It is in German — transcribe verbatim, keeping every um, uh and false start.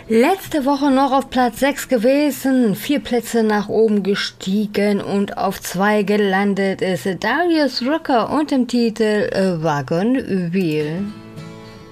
Letzte Woche noch auf Platz sechs gewesen, vier Plätze nach oben gestiegen und auf zwei gelandet ist Darius Rucker und dem Titel Wagon Wheel.